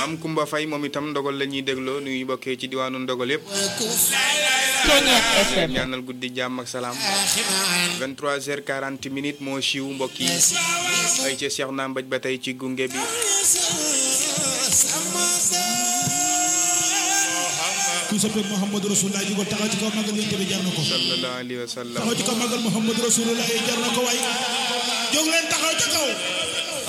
Maam Kumba Faye moom itam ndogal la ñuy dégloo nuyu bokkee ci diwaanu ndogal yëpp ñaanal guddi jàmm ak salaam 23h40 moo siiw mbokk yi ay ci Cheikh na Mbaj ba tey ci gunge bi ku soppe Muhammadu Rasulullah ji ko taxaw ci kaw magal yonent bi jar na ko sallallahu alayhi wa sallam taxaw ci kaw magal Muhammadu Rasulullah jar na ko waay jóg leen taxaw ci kaw